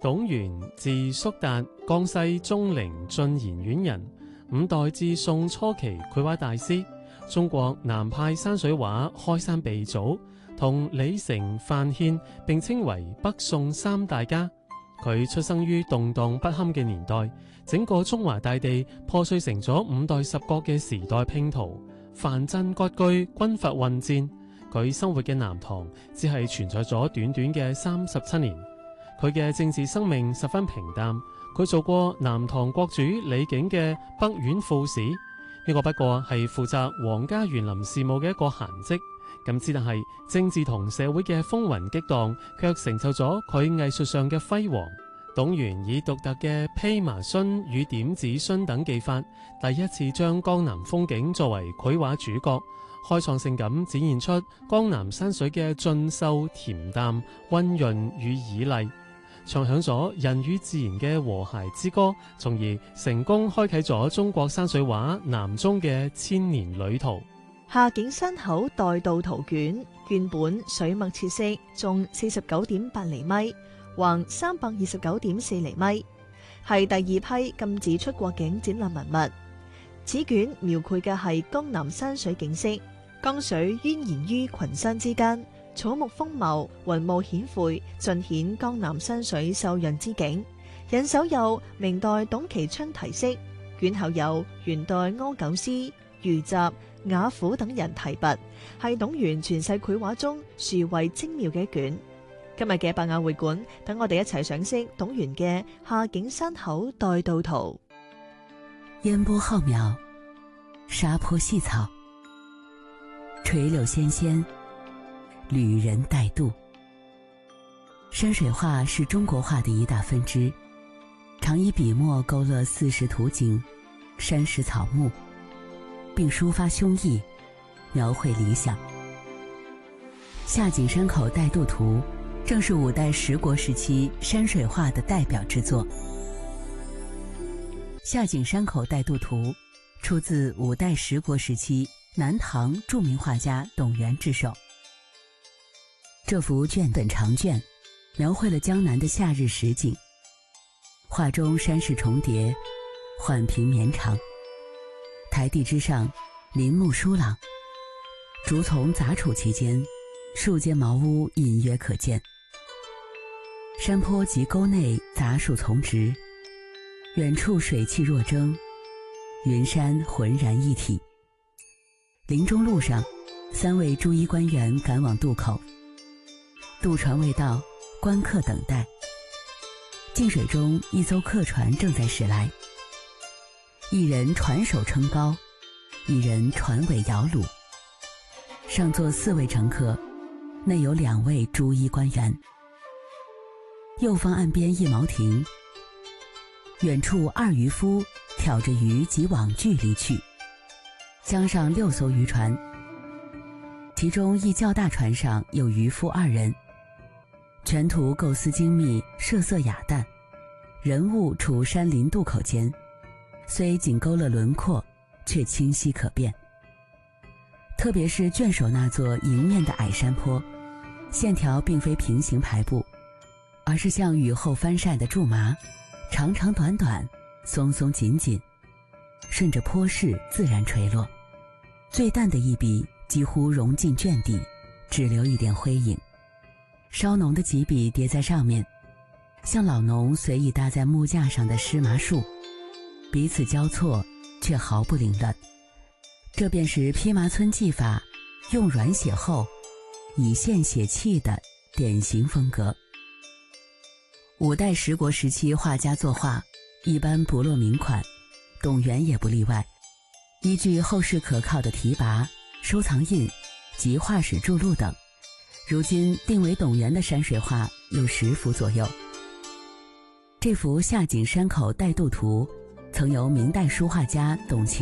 董源，字叔達，江西鍾陵進賢縣人，五代至宋初期繪畫大師，中國南派山水畫開山鼻祖，同李成、范獻並稱為北宋三大家。佢出生於動盪不堪嘅年代，整個中華大地破碎成咗五代十國嘅時代拼圖，藩鎮割據，軍閥混戰。佢生活嘅南唐只係存在咗短短嘅37年。佢嘅政治生命十分平淡，佢做過南唐國主李景嘅北院副使，呢個不過係負責皇家園林事務嘅一個閒職。咁之但係政治同社會嘅風雲激盪，卻成就咗佢藝術上嘅輝煌。董源以獨特嘅披麻皴與點子皴等技法，第一次將江南風景作為繪畫主角，開創性咁展現出江南山水嘅俊秀、恬淡、溫潤與綺麗，唱響咗人與自然嘅和諧之歌，從而成功開啟咗中國山水畫南中嘅千年旅途。 夏景山口代渡圖卷本水墨切色，重49.8厘米，橫329.4厘米，係第二批禁止出國境展覽文物。此卷描繪嘅係江南山水景色，江水蜿蜒於群山之間，草木豐茂，雲霧顯晦，盡顯江南山水秀潤之景。引手有明代董其昌題色，卷後有元代柯九思、余集、雅虎等人提拔，係董源傳世繪畫中殊為精妙嘅一卷。今日嘅百雅會館，等我哋一齊賞識董源嘅夏景山口代渡圖。 煙波浩渺，沙坡細草，垂柳纖纖，旅人帶渡。山水畫是中國畫的一大分支，常以筆墨勾勒四時圖景、山石草木，並抒發胸臆，描繪理想。夏景山口代渡圖正是五代十國時期山水畫的代表之作。夏景山口代渡圖出自五代十國時期南唐著名畫家董源之手。這幅卷本長卷描繪了江南的夏日實景，畫中山勢重疊，緩平綿長，台地之上林木疏朗，竹叢雜處其間，數間茅屋隱約可見。山坡及溝內雜樹叢植，遠處水氣若蒸，雲山渾然一體。林中路上，3位朱衣官員趕往渡口，渡船未到，官客等待。近水中一艘客船正在駛來，一人船首撐高，一人船尾搖橹，上座4位乘客，內有2位朱衣官員。右方岸邊一茅亭，遠處2漁夫挑着魚及網具離去。江上6艘漁船，其中一較大船上有漁夫2人，全圖構思精密，設色雅淡，人物處山林渡口間，雖僅勾勒輪廓，卻清晰可辨。特別是卷首那座迎面的矮山坡，線條並非平行排布，而是像雨後翻曬的苎麻，長長短短，鬆鬆緊緊，順着坡勢自然垂落。最淡的一筆幾乎融進卷底，只留一點灰影。稍濃的幾筆疊在上面，像老農隨意搭在木架上的濕麻樹，彼此交錯，卻毫不凌亂。這便是披麻皴技法，用軟寫厚，以線寫氣的典型風格。五代十國時期畫家作畫一般不落名款，董源也不例外。依據後世可靠的題跋、收藏印及畫史著錄等，如今定為董源的山水畫有10幅左右。這幅夏景山口代渡圖曾由明代書畫家董其